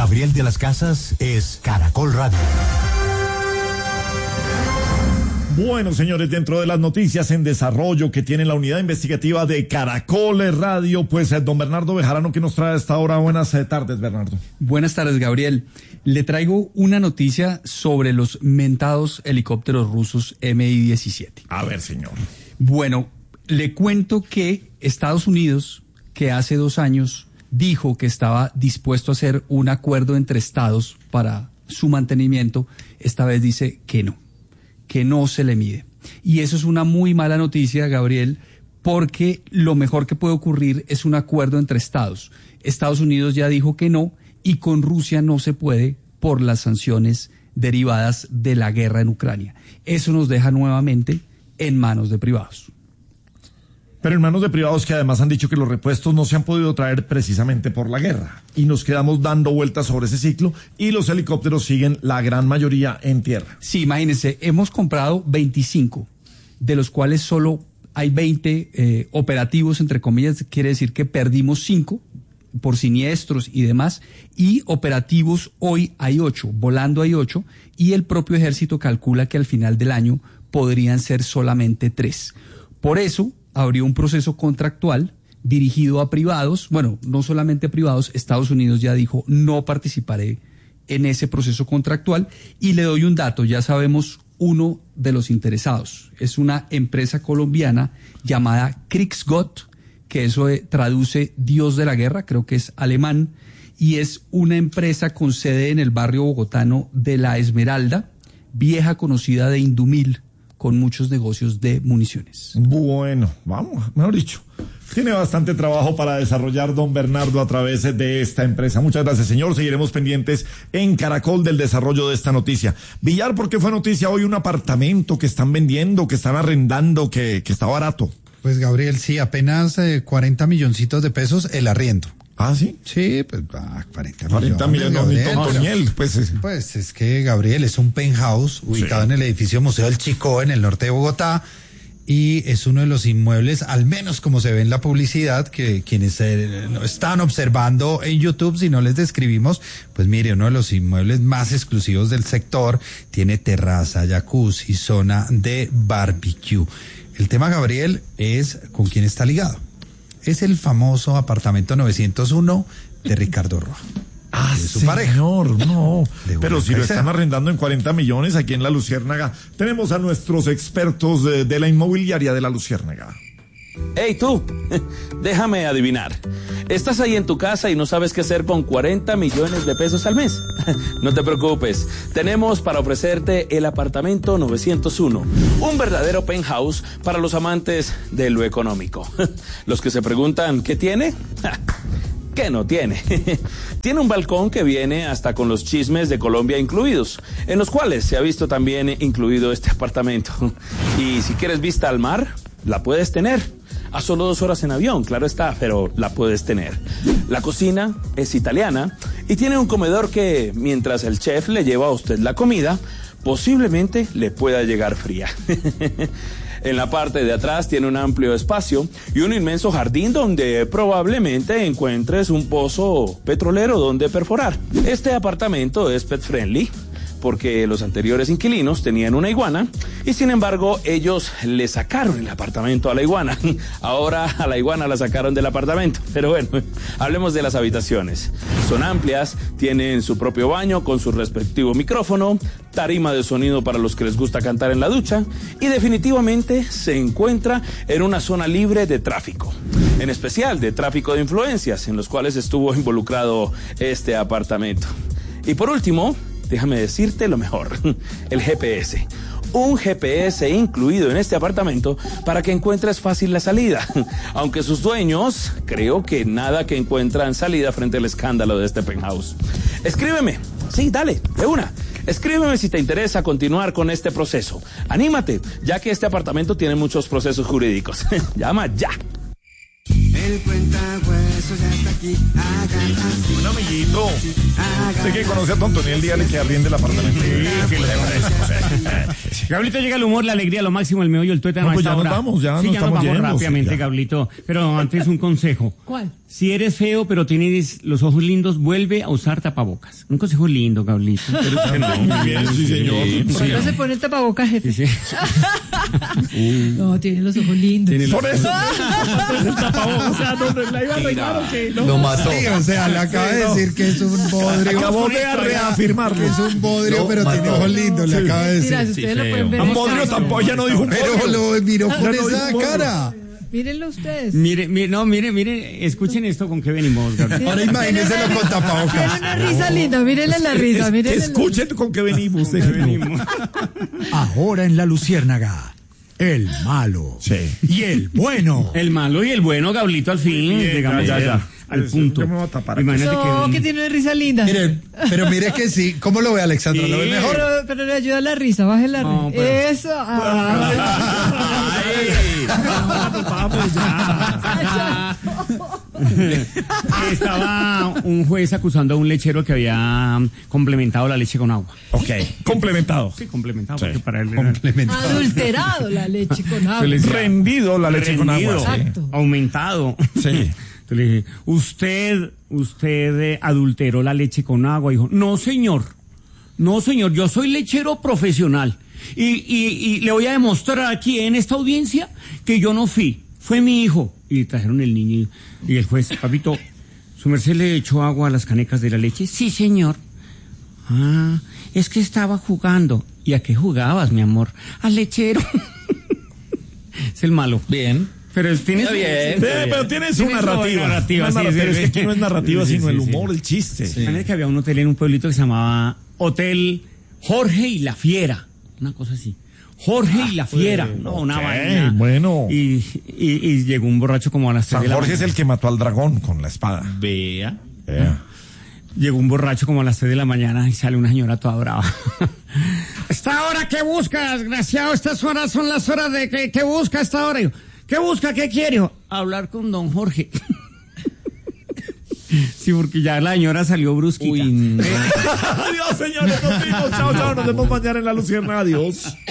Gabriel de las Casas es Caracol Radio. Bueno, señores, dentro de las noticias en desarrollo que tiene la unidad investigativa de Caracol Radio, pues don Bernardo Bejarano, ¿qué nos trae a esta hora? Buenas tardes, Bernardo. Buenas tardes, Gabriel. Le traigo una noticia sobre los mentados helicópteros rusos Mi-17. A ver, señor. Bueno, le cuento que Estados Unidos, que hace 2 años dijo que estaba dispuesto a hacer un acuerdo entre estados para su mantenimiento, esta vez dice que no se le mide. Y eso es una muy mala noticia, Gabriel, porque lo mejor que puede ocurrir es un acuerdo entre estados. Estados Unidos ya dijo que no, y con Rusia no se puede por las sanciones derivadas de la guerra en Ucrania. Eso nos deja nuevamente en manos de privados. Pero en manos de privados que además han dicho que los repuestos no se han podido traer precisamente por la guerra. Y nos quedamos dando vueltas sobre ese ciclo y los helicópteros siguen la gran mayoría en tierra. Sí, imagínense, hemos comprado 25, de los cuales solo hay 20 operativos, entre comillas, quiere decir que perdimos 5 por siniestros y demás, y operativos hoy hay 8, volando hay 8, y el propio ejército calcula que al final del año podrían ser solamente 3. Por eso abrió un proceso contractual dirigido a privados, bueno, no solamente a privados, Estados Unidos ya dijo, no participaré en ese proceso contractual, y le doy un dato, ya sabemos uno de los interesados, es una empresa colombiana llamada Kriegsgott, que eso traduce Dios de la Guerra, creo que es alemán, y es una empresa con sede en el barrio bogotano de La Esmeralda, vieja conocida de Indumil, con muchos negocios de municiones. Bueno, vamos, mejor dicho, tiene bastante trabajo para desarrollar don Bernardo a través de esta empresa. Muchas gracias, señor. Seguiremos pendientes en Caracol del desarrollo de esta noticia. Villar, ¿por qué fue noticia hoy un apartamento que están vendiendo, que están arrendando, que está barato? Pues, Gabriel, sí, apenas 40 milloncitos de pesos el arriendo. ¿Ah, sí? Sí, pues 40 millones, no, ni Tontoniel, pues es que, Gabriel, es un penthouse ubicado en el edificio Museo del Chicó, en el norte de Bogotá, y es uno de los inmuebles, al menos como se ve en la publicidad, que quienes están observando en YouTube, si no les describimos, pues mire, uno de los inmuebles más exclusivos del sector, tiene terraza, jacuzzi, zona de barbecue. El tema, Gabriel, es con quién está ligado. Es el famoso apartamento 901 de Ricardo Roa. Ah, su pareja. Señor, no. Pero si lo están arrendando en 40 millones aquí en La Luciérnaga, tenemos a nuestros expertos de la inmobiliaria de La Luciérnaga. ¡Hey, tú! Déjame adivinar. Estás ahí en tu casa y no sabes qué hacer con 40 millones de pesos al mes. No te preocupes. Tenemos para ofrecerte el apartamento 901. Un verdadero penthouse para los amantes de lo económico. Los que se preguntan, ¿qué tiene? ¿Qué no tiene? Tiene un balcón que viene hasta con los chismes de Colombia incluidos, en los cuales se ha visto también incluido este apartamento. Y si quieres vista al mar, la puedes tener. A solo 2 horas en avión, claro está, pero la puedes tener. La cocina es italiana y tiene un comedor que, mientras el chef le lleva a usted la comida, posiblemente le pueda llegar fría. En la parte de atrás tiene un amplio espacio y un inmenso jardín donde probablemente encuentres un pozo petrolero donde perforar. Este apartamento es pet friendly, porque los anteriores inquilinos tenían una iguana y sin embargo ellos le sacaron el apartamento a la iguana. Ahora a la iguana la sacaron del apartamento. Pero bueno, hablemos de las habitaciones. Son amplias, tienen su propio baño con su respectivo micrófono, tarima de sonido para los que les gusta cantar en la ducha y definitivamente se encuentra en una zona libre de tráfico, en especial de tráfico de influencias en los cuales estuvo involucrado este apartamento. Y por último, déjame decirte lo mejor, el GPS. Un GPS incluido en este apartamento para que encuentres fácil la salida. Aunque sus dueños, creo que nada que encuentran salida frente al escándalo de este penthouse. Escríbeme. Sí, dale, de una. Escríbeme si te interesa continuar con este proceso. Anímate, ya que este apartamento tiene muchos procesos jurídicos. Llama ya. El cuentahueso ya está aquí, hagan así. Un amiguito, Usted que conoce a Tontoniel, dígale que arriende el apartamento. Gablito, llega el humor, la alegría, lo máximo, el meollo, el tuétano. No, pues ya nos vamos, ya nos estamos yendo, rápidamente, sí, ya. Gablito. Pero antes un consejo. ¿Cuál? Si eres feo, pero tienes los ojos lindos, vuelve a usar tapabocas. Un consejo lindo, Gablito. Muy bien, sí, señor. ¿Por qué no se pone el tapabocas, jefe? Sí. No, tiene los ojos lindos. Por eso. El tapabocas, o sea, ¿no la iba a arreglar o qué? No. Lo mató. Sí, o sea, le acaba de decir que es un bodrio. Acabó de reafirmarlo. Que es un bodrio, pero tiene ojos lindos, le acaba de decir. Mira, si ustedes lo pueden ver. Un bodrio tampoco, ya no dijo un Pero bodrio. lo miró con Ya no esa dijo bodrio. cara. Mírenlo ustedes. Mire, escuchen esto con qué venimos, Gablito. Ahora imagínenselo con Tiene tapabocas. una risa linda, mírenle la risa, mírenle. Escuchen con qué venimos. Ahora en la Luciérnaga, el malo Sí. y el bueno. El malo y el bueno, Gablito, al fin. Bien, Llegamos ya. al punto. Yo me voy a tapar aquí. Imagínate No, que tiene una risa linda. Miren, pero mire que sí. ¿Cómo lo ve Alexandra? ¿Lo ve Sí. mejor? Pero le ayuda la risa, baje la No, risa. pero- Eso. Estaba un juez acusando a un lechero que había complementado la leche con agua. Ok, complementado. Sí, complementado, Sí. porque para él era Adulterado la leche con agua. le decía, Rendido la leche con rendido, agua. Sí. Exacto. aumentado. Sí. Entonces le dije, ¿usted adulteró la leche con agua? Dijo, no señor, yo soy lechero profesional. Y le voy a demostrar aquí en esta audiencia que yo no fue mi hijo. Y trajeron el niño y el juez, papito, ¿su merced le echó agua a las canecas de la leche? Sí, señor. Ah, es que estaba jugando. ¿Y a qué jugabas, mi amor? Al lechero. Es el malo. Bien. Pero tiene Está bien. Pero tiene su narrativa. Una narrativa, Una sí, narrativa. sí, Es que sí. aquí no es narrativa, Sí, sino sí, el sí. humor, el chiste. Imagínate que había un hotel en un pueblito que se llamaba Hotel Jorge y la Fiera. Una cosa así. Jorge y la Fiera. No, una ok, vaina. bueno. Y llegó un borracho como a las 3 San de la Jorge es mañana. el que mató al dragón con la espada. Vea. Llegó un borracho como a las 3 de la mañana y sale una señora toda brava. ¿Esta hora qué busca, desgraciado? Estas horas son las horas de ¿qué busca a esta hora? Yo, ¿qué busca? ¿Qué quiere? Hablar con don Jorge. Sí, porque ya la señora salió brusquita. Uy, no. Adiós, señores. Nos vemos. Chao, chao. Nos vemos mañana en la Luciérnaga. Adiós.